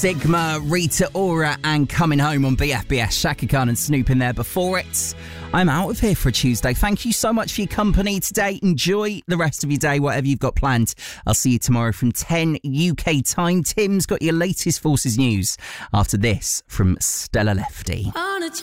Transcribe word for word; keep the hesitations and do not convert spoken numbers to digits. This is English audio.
Sigma, Rita Ora and Coming Home on B F B S. Shaka Khan and Snoop in there before it. I'm out of here for a Tuesday. Thank you so much for your company today. Enjoy the rest of your day, whatever you've got planned. I'll see you tomorrow from ten U K time. Tim's got your latest Forces news after this from Stella Lefty.